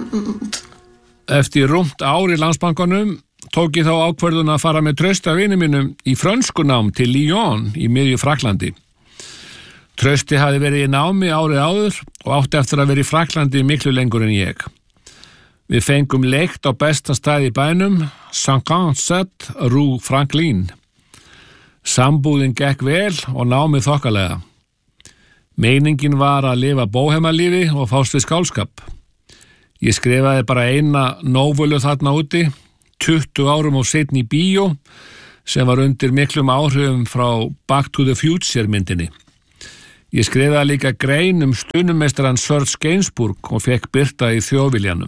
Eftir rúmt ár í Landsbankanum tók ég þá ákvörðun að fara með Trausta vini mínum í frönskunám til Lyon í miðju Frakklandi. Trausti hafði verið í námi árið áður og átti eftir að vera í Frakklandi miklu lengur en ég. Við fengum leigt á besta stað í bænum, 57 Rue Franklin. Sambúðin gekk vel og námið þokkalega. Meiningin var að lifa bóhemalífi og fást við skáldskap. Ég skrifaði bara eina nóvölu þarna úti, 20 árum og seinni í bíó, sem var undir miklum áhrifum frá Back to the Future myndinni. Ég skrifaði líka grein stunumeistarann Serge Gainsbourg og fekk birta í Þjóðviljanum.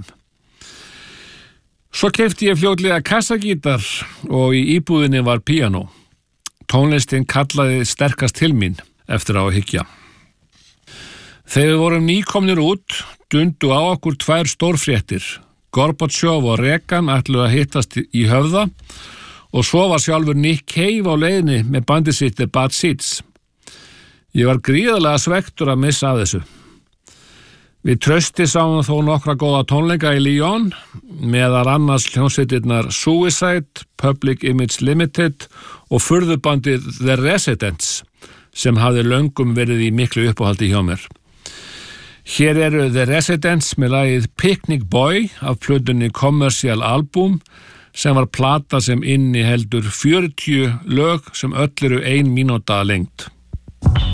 Svo keypti ég fljótlega kassagítar og í íbúðinni var píanó. Tónlistin kallaði sterkast til mín eftir á að hyggja. Þegar við vorum nýkomnir út, dundu á okkur 2 stórfréttir. Gorbachev og Reagan ætluðu að hittast í Höfða og svo var sjálfur Nick Cave á leiðinni með bandið sitt The Bad Seeds. Ég var gríðarlega svektur að missa af þessu. Við Trausti sáum þó nokkra góða tónleika í Lyon, meðal annars hljómsveitirnar Suicide, Public Image Limited og furðubandið The Residents, sem hafði löngum verið í miklu uppáhaldi hjá mér. Hér eru The Residents með lagið Picnic Boy af plötunni Commercial Album, sem var plata sem inniheldur 40 lög sem öll eru 1 mínúta að lengd.